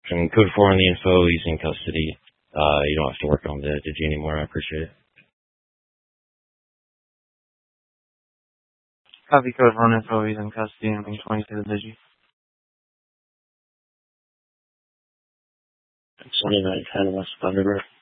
And code 4 on the info, he's in custody. You don't have to work on the Digi anymore. I appreciate it. Copy code 1 info, he's in custody and being 20 to the Digi. 2910 West Thunderbird.